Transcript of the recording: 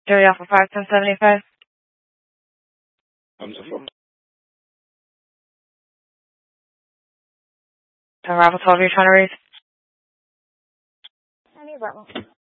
Jerry Alpha 51075. I'm so from Bravo 12, you're trying to reach? Bravo.